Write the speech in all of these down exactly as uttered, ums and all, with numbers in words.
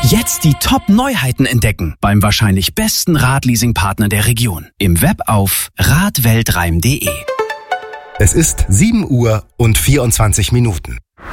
Jetzt die Top-Neuheiten entdecken beim wahrscheinlich besten Radleasing-Partner der Region. Im Web auf radweltreim punkt de. Es ist sieben Uhr und vierundzwanzig Minuten.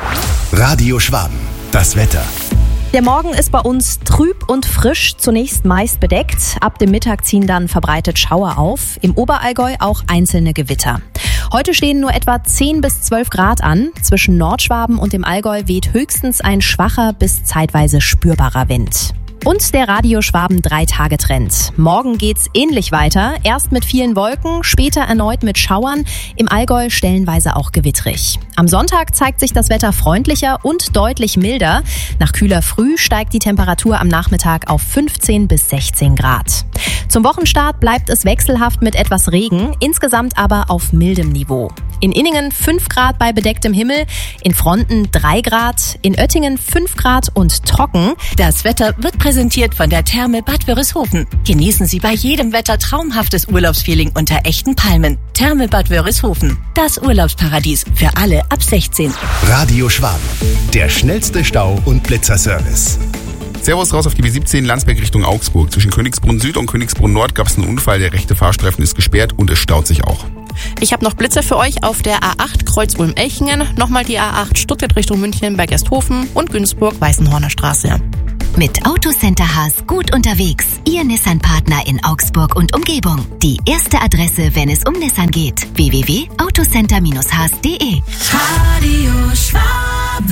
Radio Schwaben, das Wetter. Der Morgen ist bei uns trüb und frisch, zunächst meist bedeckt. Ab dem Mittag ziehen dann verbreitet Schauer auf. Im Oberallgäu auch einzelne Gewitter. Heute stehen nur etwa zehn bis zwölf Grad an. Zwischen Nordschwaben und dem Allgäu weht höchstens ein schwacher bis zeitweise spürbarer Wind. Und der Radio Schwaben drei-Tage-Trend. Morgen geht's ähnlich weiter. Erst mit vielen Wolken, später erneut mit Schauern. Im Allgäu stellenweise auch gewittrig. Am Sonntag zeigt sich das Wetter freundlicher und deutlich milder. Nach kühler Früh steigt die Temperatur am Nachmittag auf fünfzehn bis sechzehn Grad. Zum Wochenstart bleibt es wechselhaft mit etwas Regen, insgesamt aber auf mildem Niveau. In Inningen fünf Grad bei bedecktem Himmel, in Fronten drei Grad, in Oettingen fünf Grad und trocken. Das Wetter wird präsentiert von der Therme Bad Wörishofen. Genießen Sie bei jedem Wetter traumhaftes Urlaubsfeeling unter echten Palmen. Therme Bad Wörishofen, das Urlaubsparadies für alle ab sechzehn. Radio Schwaben, der schnellste Stau- und Blitzerservice. Servus raus auf die B siebzehn Landsberg Richtung Augsburg. Zwischen Königsbrunn Süd und Königsbrunn Nord gab es einen Unfall. Der rechte Fahrstreifen ist gesperrt und es staut sich auch. Ich habe noch Blitzer für euch auf der A acht Kreuz-Ulm-Elchingen, nochmal die A acht Stuttgart Richtung München bei Gersthofen und Günzburg-Weißenhorner Straße. Mit Autocenter Haas gut unterwegs. Ihr Nissan-Partner in Augsburg und Umgebung. Die erste Adresse, wenn es um Nissan geht. w w w punkt autocenter haas punkt de. Radio Schwaben,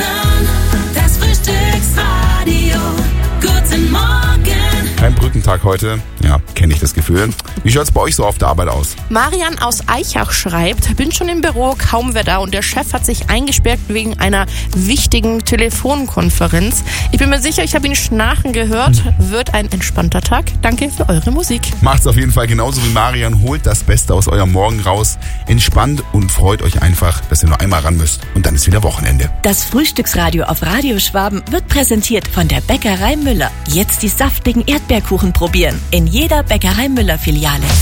das Frühstücksradio. Guten Morgen. Kein Brückentag heute. Ja, kenne ich das Gefühl. Wie schaut's bei euch so auf der Arbeit aus? Marian aus Eichach schreibt, bin schon im Büro, kaum wer da und der Chef hat sich eingesperrt wegen einer wichtigen Telefonkonferenz. Ich bin mir sicher, ich habe ihn schnarchen gehört. Wird ein entspannter Tag. Danke für eure Musik. Macht's auf jeden Fall genauso wie Marian. Holt das Beste aus eurem Morgen raus. Entspannt und freut euch einfach, dass ihr nur einmal ran müsst. Und dann ist wieder Wochenende. Das Frühstücksradio auf Radio Schwaben wird präsentiert von der Bäckerei Müller. Jetzt die saftigen Erdbeerkuchen probieren. In jeder Bäckerei Müller Filiale.